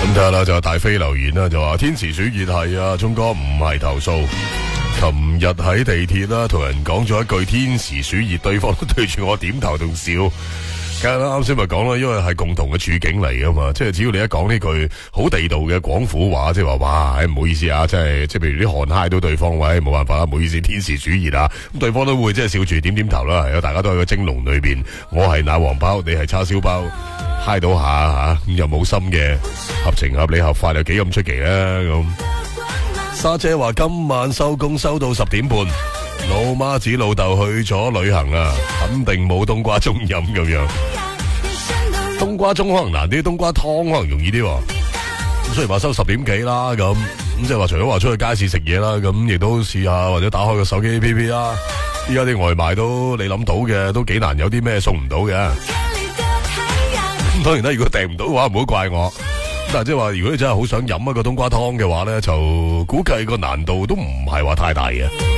咁睇下啦，就大飛留言啦，就話天時暑熱係啊，鐘哥唔係投訴。琴日喺地鐵啦，同人講咗一句天時暑熱，對方都對住我點頭同笑。梗係啦，啱先咪講啦，因為係共同嘅處境嚟噶嘛，即係只要你一講呢句好地道嘅廣府話，即係話哇，唔好意思啊，即係譬如啲汗揩到對方，喂，冇辦法啦，唔好意思，天時暑熱啊，咁對方都會即係笑住點點頭啦，係啊，大家都喺個蒸籠裏邊，我係奶黃包，你係叉燒包，揩到下吓，咁又冇心嘅，合情合理合法又幾咁出奇啦咁。沙姐話今晚收工收到10點半。老媽子老豆去咗旅行啊，肯定冇冬瓜盅飲咁樣。冬瓜盅可能難啲，冬瓜湯可能容易啲。咁雖然話收10點幾啦，咁即係話除咗話出去街市食嘢啦，咁亦都試下或者打開個手機 APP 啦。依家啲外賣都你諗到嘅，都幾難有啲咩送唔到嘅。咁當然啦，如果訂唔到嘅話，唔好怪我。但係即係話，如果你真係好想飲一個冬瓜湯嘅話咧，就估計個難度都唔係話太大嘅。